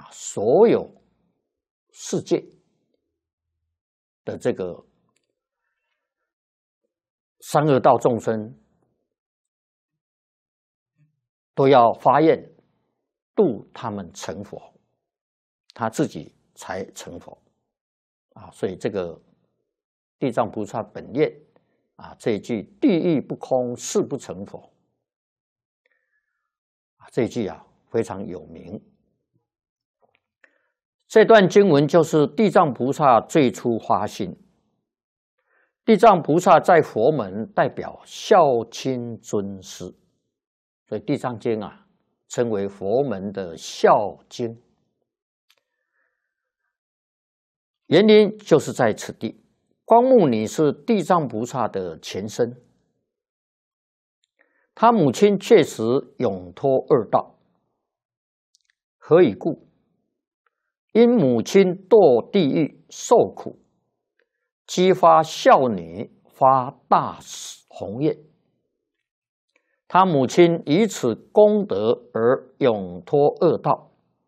所有世界的这个三恶道众生都要发愿度他们成佛，他自己才成佛所以这个地藏菩萨本愿这一句“地狱不空，誓不成佛”这一句非常有名。这段经文就是地藏菩萨最初发心。地藏菩萨在佛门代表孝亲尊师，所以地藏经称为佛门的孝经。原因就是在此地，光目尼是地藏菩萨的前身，他母亲确实永脱二道。何以故？因母亲堕地狱受苦，激发孝女发大宏愿，他母亲以此功德而永脱恶道。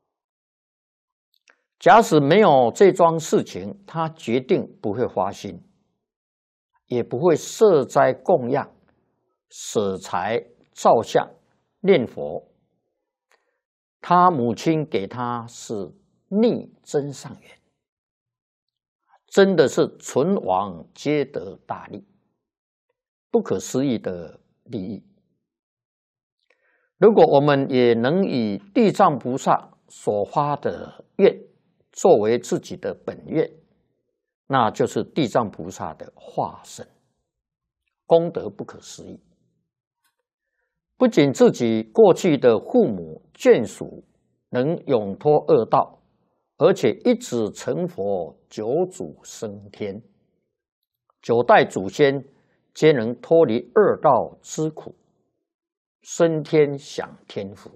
假使没有这桩事情，他决定不会发心，也不会设斋供养、舍财造像、念佛。他母亲给他是逆增上缘，真的是存亡皆得大利，不可思议的利益。如果我们也能以地藏菩萨所发的愿作为自己的本愿，那就是地藏菩萨的化身，功德不可思议。不仅自己过去的父母眷属能永脱恶道，而且一直成佛九祖升天，9代祖先皆能脱离恶道之苦，升天享天福。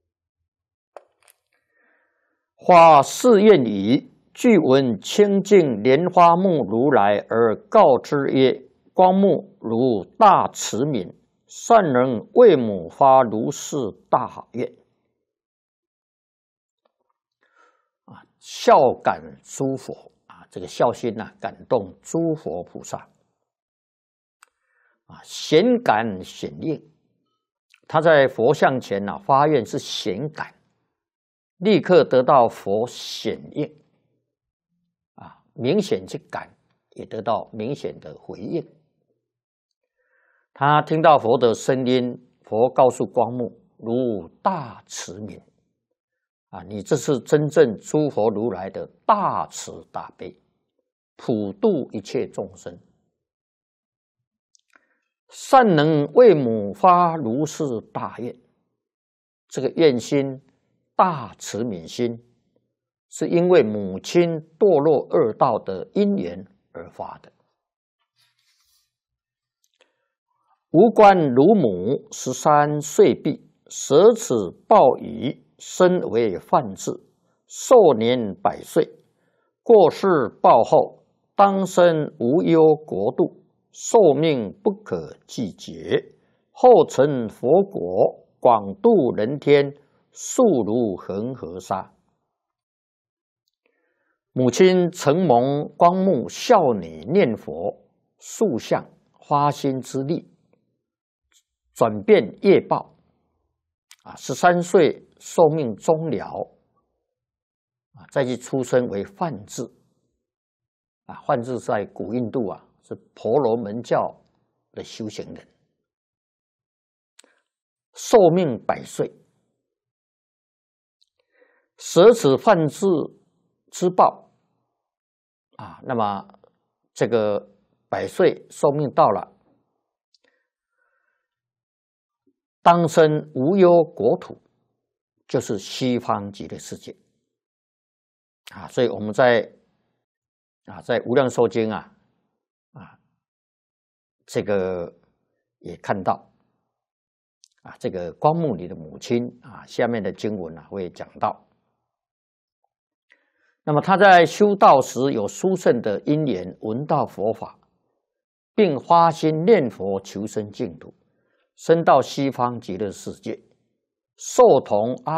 发誓愿已，具闻清净莲花目如来而告之曰：光目如大慈悯，善人为母发如是大愿。孝感诸佛这个孝心感动诸佛菩萨显感显应。他在佛像前发愿是显感，立刻得到佛显应明显去感，也得到明显的回应。他听到佛的声音，佛告诉光目：如大慈悯你这是真正诸佛如来的大慈大悲，普度一切众生。善能为母发如是大愿，这个愿心大慈悯心，是因为母亲堕落恶道的因缘而发的。无关乳母13岁毕，舍此报矣。身为梵志，寿年100岁，过世报后，当生无忧国度，寿命不可计劫，后成佛国，广度人天，速如恒河沙。母亲承蒙光目孝女念佛塑像发心之力，转变业报13岁寿命终了再去出生为梵志梵志在古印度是婆罗门教的修行人，寿命100岁，舍此梵志之报那么这个100岁寿命到了，当生无忧国土，就是西方极乐世界所以我们在无量寿经这个也看到这个光目尼的母亲下面的经文会讲到。那么他在修道时有殊胜的因缘，闻到佛法，并发心念佛求生净土，升到西方极乐世界，受同阿